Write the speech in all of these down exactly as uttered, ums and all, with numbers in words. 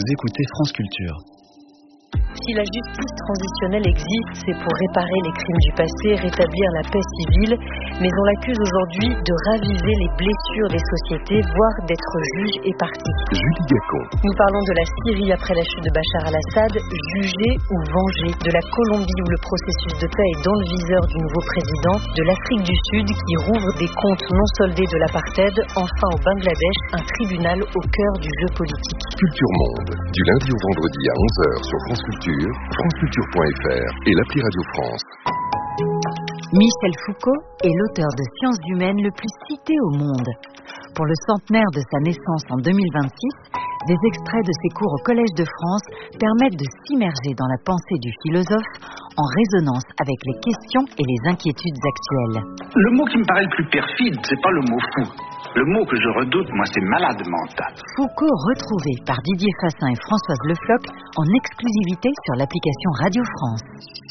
Vous écoutez France Culture. Si la justice transitionnelle existe, c'est pour réparer les crimes du passé, rétablir la paix civile, mais on l'accuse aujourd'hui de raviver les blessures des sociétés, voire d'être juge et partie. Julie Gacon. Nous parlons de la Syrie après la chute de Bachar al-Assad, jugé ou vengé, de la Colombie où le processus de paix est dans le viseur du nouveau président, de l'Afrique du Sud qui rouvre des comptes non soldés de l'apartheid, enfin au Bangladesh, un tribunal au cœur du jeu politique. Culture Monde, du lundi au vendredi à onze heures sur France Culture, franceculture point f r et l'appli Radio France. Michel Foucault est l'auteur de Sciences humaines le plus cité au monde. Pour le centenaire de sa naissance en deux mille vingt-six, des extraits de ses cours au Collège de France permettent de s'immerger dans la pensée du philosophe en résonance avec les questions et les inquiétudes actuelles. Le mot qui me paraît le plus perfide, c'est pas le mot fou. Le mot que je redoute, moi, c'est malade mental. Foucault retrouvé par Didier Fassin et Françoise Le Floch en exclusivité sur l'application Radio France.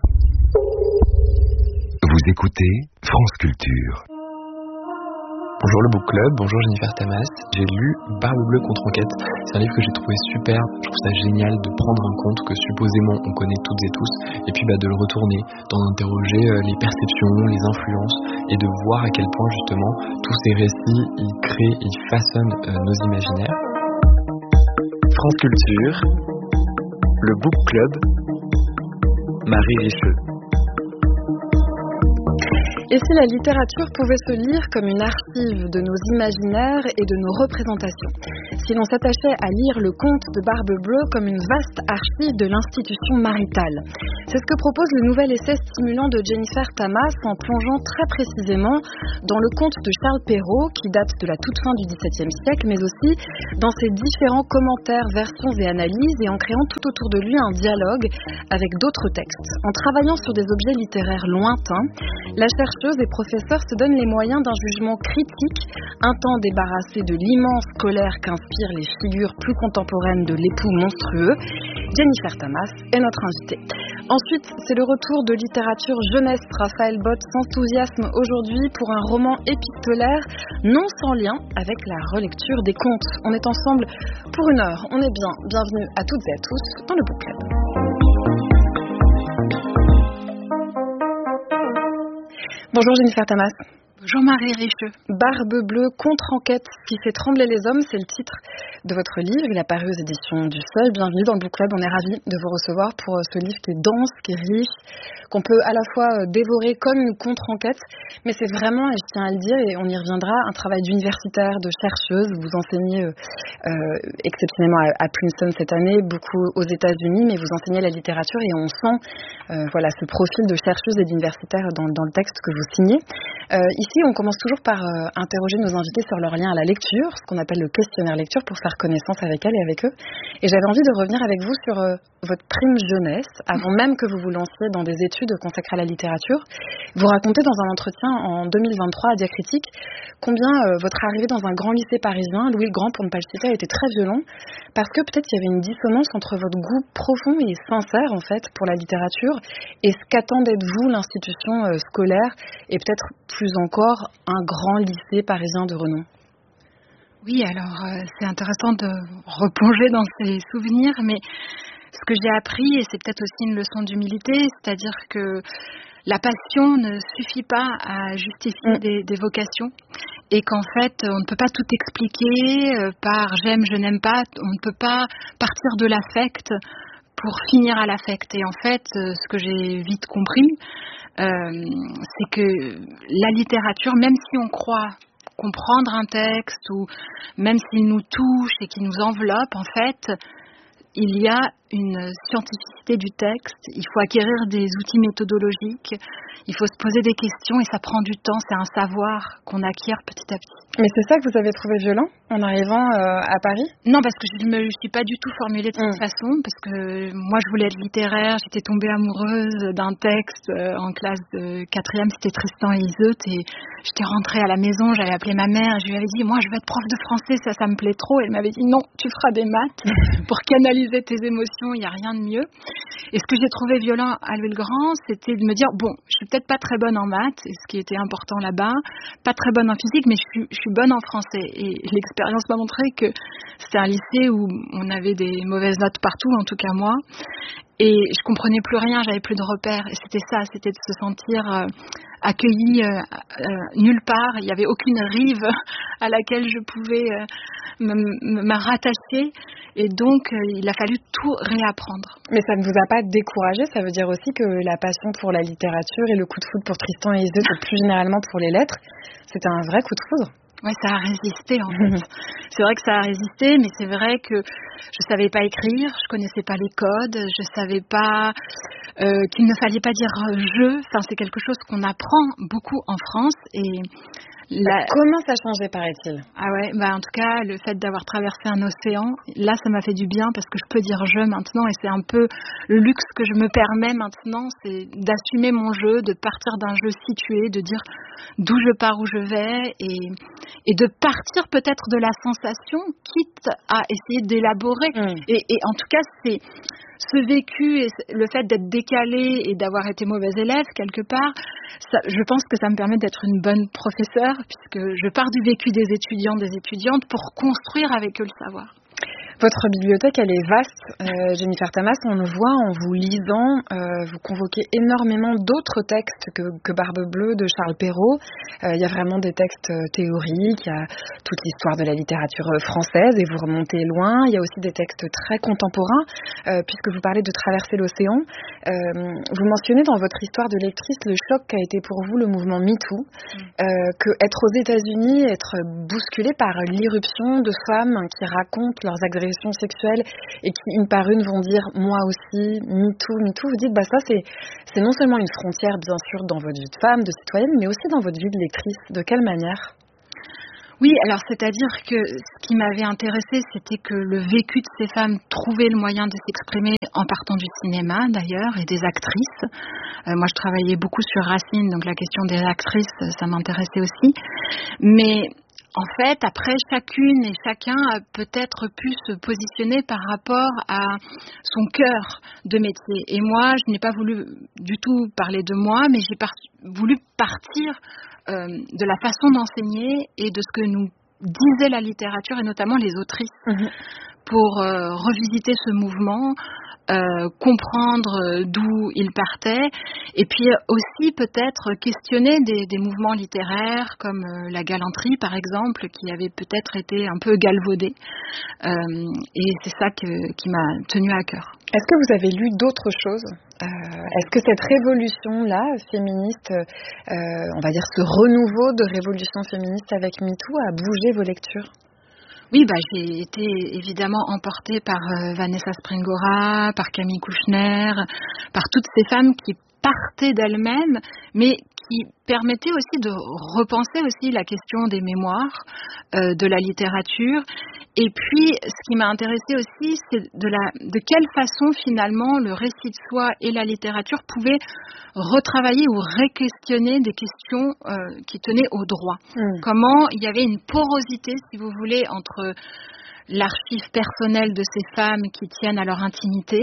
Vous écoutez France Culture. Bonjour le Book Club, bonjour Jennifer Tamas. J'ai lu Barbe Bleue contre enquête. C'est un livre que j'ai trouvé super. Je trouve ça génial de prendre en compte que supposément on connaît toutes et tous, et puis bah, de le retourner, d'en interroger euh, les perceptions, les influences, et de voir à quel point justement tous ces récits ils créent, ils façonnent euh, nos imaginaires. France Culture, le Book Club, Marie Richeux. Et si la littérature pouvait se lire comme une archive de nos imaginaires et de nos représentations? Si l'on s'attachait à lire le conte de Barbe Bleue comme une vaste archive de l'institution maritale? C'est ce que propose le nouvel essai stimulant de Jennifer Tamas en plongeant très précisément dans le conte de Charles Perrault qui date de la toute fin du dix-septième siècle, mais aussi dans ses différents commentaires, versions et analyses, et en créant tout autour de lui un dialogue avec d'autres textes. En travaillant sur des objets littéraires lointains, la chercheuse et professeure se donne les moyens d'un jugement critique, un temps débarrassé de l'immense colère qu'inspirent les figures plus contemporaines de l'époux monstrueux. Jennifer Tamas est notre invitée. Ensuite, c'est le retour de littérature jeunesse. Raphaël Bott s'enthousiasme aujourd'hui pour un roman épistolaire non sans lien avec la relecture des contes. On est ensemble pour une heure. On est bien. Bienvenue à toutes et à tous dans le Book Club. Bonjour Jennifer Tamas. Bonjour Marie Richeux. Barbe Bleue contre enquête qui fait trembler les hommes, c'est le titre de votre livre. Il a paru aux éditions du Seuil. Bienvenue dans le Book Club. On est ravis de vous recevoir pour ce livre qui est dense, qui est riche, qu'on peut à la fois dévorer comme une contre-enquête, mais c'est vraiment, et je tiens à le dire, et on y reviendra, un travail d'universitaire, de chercheuse. Vous enseignez euh, exceptionnellement à, à Princeton cette année, beaucoup aux États-Unis, mais vous enseignez la littérature et on sent euh, voilà, ce profil de chercheuse et d'universitaire dans, dans le texte que vous signez. Euh, ici, on commence toujours par euh, interroger nos invités sur leur lien à la lecture, ce qu'on appelle le questionnaire lecture, pour faire connaissance avec elles et avec eux. Et j'avais envie de revenir avec vous sur euh, votre prime jeunesse, avant même que vous vous lanciez dans des études consacrées à la littérature. Vous racontez dans un entretien en deux mille vingt-trois à Diacritique combien euh, votre arrivée dans un grand lycée parisien, Louis le Grand pour ne pas le citer, a été très violent, parce que peut-être il y avait une dissonance entre votre goût profond et sincère en fait pour la littérature et ce qu'attendait de vous l'institution euh, scolaire et peut-être plus encore un grand lycée parisien de renom. Oui, alors euh, c'est intéressant de replonger dans ces souvenirs, mais ce que j'ai appris, et c'est peut-être aussi une leçon d'humilité, c'est-à-dire que la passion ne suffit pas à justifier mmh. des, des vocations, et qu'en fait on ne peut pas tout expliquer euh, par j'aime, je n'aime pas, on ne peut pas partir de l'affect pour finir à l'affect. Et en fait, euh, ce que j'ai vite compris, euh, c'est que la littérature, même si on croit comprendre un texte ou même s'il nous touche et qu'il nous enveloppe, en fait, il y a une scientificité du texte, il faut acquérir des outils méthodologiques, il faut se poser des questions et ça prend du temps, c'est un savoir qu'on acquiert petit à petit. Mais c'est ça que vous avez trouvé violent en arrivant euh, à Paris? Non, parce que je ne me suis pas du tout formulée de cette mmh. façon, parce que moi je voulais être littéraire, j'étais tombée amoureuse d'un texte euh, en classe de quatrième, c'était Tristan et Iseut, et j'étais rentrée à la maison, j'avais appelé ma mère, je lui avais dit, moi je veux être prof de français, ça, ça me plaît trop, elle m'avait dit, non, tu feras des maths, pour canaliser tes émotions, il n'y a rien de mieux. Et ce que j'ai trouvé violent à Louis-le-Grand, c'était de me dire, bon, je suis peut-être pas très bonne en maths, et ce qui était important là-bas, pas très bonne en physique, mais je suis, je suis bonne en français. Et l'expérience m'a montré que c'était un lycée où on avait des mauvaises notes partout, en tout cas moi. Et je comprenais plus rien, j'avais plus de repères. Et c'était ça, c'était de se sentir euh, accueilli euh, euh, nulle part. Il n'y avait aucune rive à laquelle je pouvais euh, me, me, me rattacher. Et donc, euh, il a fallu tout réapprendre. Mais ça ne vous a pas découragé? Ça veut dire aussi que la passion pour la littérature et le coup de foudre pour Tristan et Isolde, et plus généralement pour les lettres, c'était un vrai coup de foudre. Oui, ça a résisté en fait. C'est vrai que ça a résisté, mais c'est vrai que je savais pas écrire, je connaissais pas les codes, je savais pas euh, qu'il ne fallait pas dire je. Enfin, c'est quelque chose qu'on apprend beaucoup en France et la... Comment ça changeait, paraît-il? Ah ouais, bah en tout cas, le fait d'avoir traversé un océan, là, ça m'a fait du bien parce que je peux dire je maintenant et c'est un peu le luxe que je me permets maintenant, c'est d'assumer mon jeu, de partir d'un jeu situé, de dire d'où je pars, où je vais et, et de partir peut-être de la sensation, quitte à essayer d'élaborer. Mmh. Et, et en tout cas, c'est ce vécu et le fait d'être décalé et d'avoir été mauvaise élève quelque part, ça, je pense que ça me permet d'être une bonne professeure puisque je pars du vécu des étudiants, des étudiantes pour construire avec eux le savoir. Votre bibliothèque, elle est vaste, euh, Jennifer Tamas, on le voit en vous lisant, euh, vous convoquez énormément d'autres textes que, que Barbe Bleue de Charles Perrault. Euh, il y a vraiment des textes théoriques, il y a toute l'histoire de la littérature française et vous remontez loin. Il y a aussi des textes très contemporains, euh, puisque vous parlez de traverser l'océan. Euh, vous mentionnez dans votre histoire de lectrice le choc qu'a été pour vous le mouvement MeToo, euh, que être aux États-Unis, être bousculé par l'irruption de femmes qui racontent leurs agressions sexuelles et qui une par une vont dire moi aussi, MeToo, MeToo, vous dites bah ça c'est, c'est non seulement une frontière bien sûr dans votre vie de femme, de citoyenne, mais aussi dans votre vie de lectrice. De quelle manière? Oui, alors c'est-à-dire que ce qui m'avait intéressée, c'était que le vécu de ces femmes trouvait le moyen de s'exprimer en partant du cinéma d'ailleurs et des actrices. Euh, moi je travaillais beaucoup sur Racine, donc la question des actrices, ça m'intéressait aussi. Mais en fait, après, chacune et chacun a peut-être pu se positionner par rapport à son cœur de métier. Et moi, je n'ai pas voulu du tout parler de moi, mais j'ai par- voulu partir euh, de la façon d'enseigner et de ce que nous disait la littérature, et notamment les autrices, mmh. pour euh, revisiter ce mouvement, Euh, comprendre d'où il partait et puis aussi peut-être questionner des, des mouvements littéraires comme euh, la galanterie par exemple qui avait peut-être été un peu galvaudée euh, et c'est ça que, qui m'a tenue à cœur. Est-ce que vous avez lu d'autres choses ? Euh, est-ce que cette révolution-là, féministe, euh, on va dire ce renouveau de révolution féministe avec MeToo a bougé vos lectures ? Oui, bah, j'ai été évidemment emportée par euh, Vanessa Springora, par Camille Kouchner, par toutes ces femmes qui partaient d'elles-mêmes, mais qui permettaient aussi de repenser aussi la question des mémoires, euh, de la littérature. Et puis, ce qui m'a intéressée aussi, c'est de, la, de quelle façon, finalement, le récit de soi et la littérature pouvaient retravailler ou réquestionner des questions euh, qui tenaient au droit. Mmh. Comment il y avait une porosité, si vous voulez, entre l'archive personnelle de ces femmes qui tiennent à leur intimité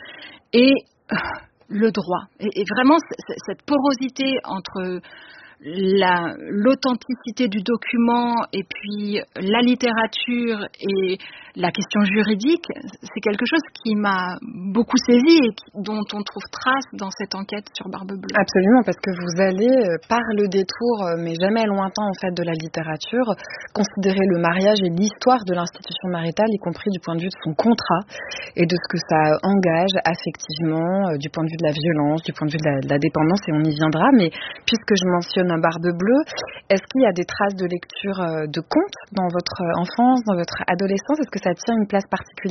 et euh, le droit. Et, et vraiment, c- cette porosité entre La, l'authenticité du document et puis la littérature et la question juridique, c'est quelque chose qui m'a beaucoup saisie et qui, dont on trouve trace dans cette enquête sur Barbe Bleue. Absolument, parce que vous allez, par le détour, mais jamais lointain en fait de la littérature, considérer le mariage et l'histoire de l'institution maritale, y compris du point de vue de son contrat et de ce que ça engage affectivement, du point de vue de la violence, du point de vue de la, de la dépendance, et on y viendra. Mais puisque je mentionne Barbe Bleue, est-ce qu'il y a des traces de lecture de contes dans votre enfance, dans votre adolescence ? Est-ce que ça tient une place particulière ?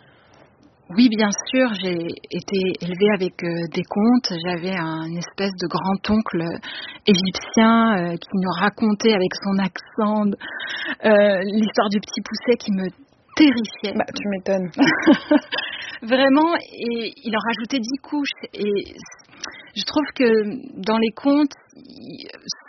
Oui, bien sûr, j'ai été élevée avec euh, des contes. J'avais un une espèce de grand-oncle égyptien euh, qui nous racontait avec son accent euh, l'histoire du petit Poucet qui me terrifiait. Bah, tu m'étonnes. Vraiment, et il en rajoutait dix couches. Et je trouve que dans les contes,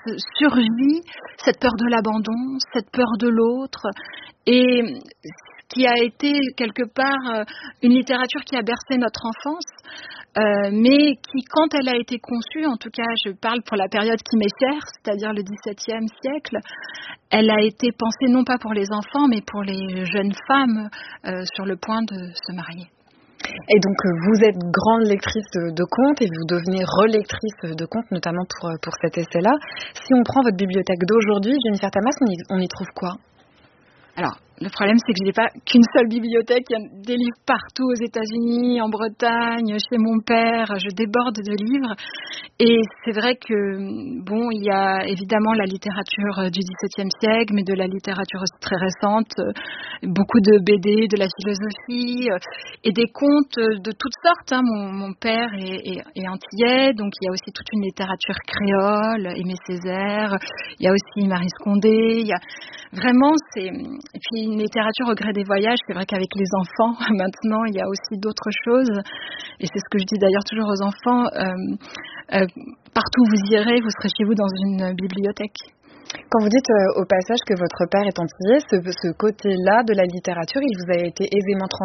surgit cette peur de l'abandon, cette peur de l'autre. Et ce qui a été quelque part une littérature qui a bercé notre enfance. Euh, mais qui, quand elle a été conçue, en tout cas je parle pour la période qui m'est chère, c'est-à-dire le dix-septième siècle, elle a été pensée non pas pour les enfants, mais pour les jeunes femmes euh, sur le point de se marier. Et donc vous êtes grande lectrice de, de contes et vous devenez relectrice de contes, notamment pour, pour cet essai-là. Si on prend votre bibliothèque d'aujourd'hui, Jennifer Tamas, on y, on y trouve quoi ? Alors, le problème, c'est que je n'ai pas qu'une seule bibliothèque. Il y a des livres partout aux États-Unis, en Bretagne, chez mon père. Je déborde de livres. Et c'est vrai que, bon, il y a évidemment la littérature du dix-septième siècle, mais de la littérature aussi très récente. Beaucoup de B D, de la philosophie et des contes de toutes sortes. Hein. Mon, mon père est, est, est antillais, donc il y a aussi toute une littérature créole, Aimé Césaire. Il y a aussi Marie Scondé. Il y a vraiment, c'est... Et puis une littérature au gré des voyages, c'est vrai qu'avec les enfants, maintenant, il y a aussi d'autres choses. Et c'est ce que je dis d'ailleurs toujours aux enfants. Euh, euh, partout où vous irez, vous serez chez vous dans une bibliothèque. Quand vous dites euh, au passage que votre père est antillais, ce, ce côté-là de la littérature, il vous a été aisément transmis ?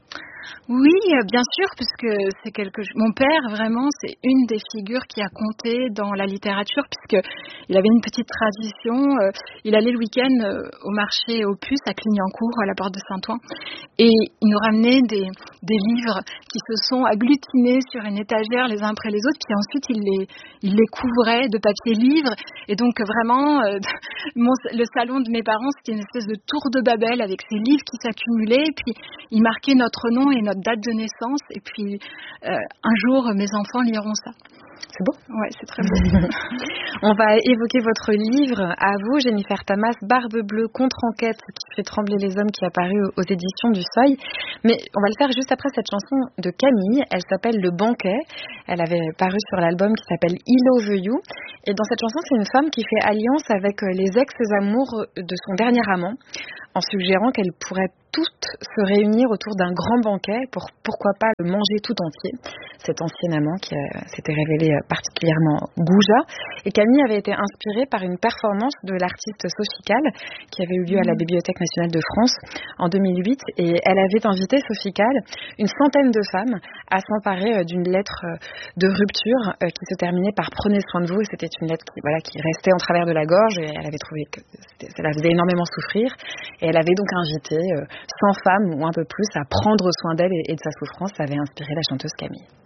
Oui, bien sûr, puisque c'est quelque chose. Mon père, vraiment, c'est une des figures qui a compté dans la littérature, puisque il avait une petite tradition. Euh, il allait le week-end euh, au marché aux puces à Clignancourt, à la porte de Saint-Ouen, et il nous ramenait des, des livres qui se sont agglutinés sur une étagère les uns après les autres, puis ensuite il les, il les couvrait de papier livre. Et donc vraiment, euh, mon, le salon de mes parents, c'était une espèce de tour de Babel avec ces livres qui s'accumulaient, et puis il marquait notre nom et notre date de naissance, et puis euh, un jour mes enfants liront ça. C'est beau. Ouais, c'est très beau. On va évoquer votre livre à vous, Jennifer Tamas, Barbe bleue contre-enquête qui fait trembler les hommes, qui est apparu aux éditions du Seuil. Mais on va le faire juste après cette chanson de Camille. Elle s'appelle Le Banquet. Elle avait paru sur l'album qui s'appelle I Love You. Et dans cette chanson, c'est une femme qui fait alliance avec les ex-amours de son dernier amant, en suggérant qu'elle pourrait toutes se réunir autour d'un grand banquet pour, pourquoi pas, le manger tout entier. Cet ancien amant qui euh, s'était révélé particulièrement goujat. Et Camille avait été inspirée par une performance de l'artiste Sophie Calle qui avait eu lieu à la Bibliothèque nationale de France en deux mille huit. Et elle avait invité, Sophie Calle, une centaine de femmes à s'emparer d'une lettre de rupture qui se terminait par « Prenez soin de vous ». Et c'était une lettre qui, voilà, qui restait en travers de la gorge, et elle avait trouvé que ça la faisait énormément souffrir. Et elle avait donc invité cent femmes ou un peu plus à prendre soin d'elle et de sa souffrance. Ça avait inspiré la chanteuse Camille.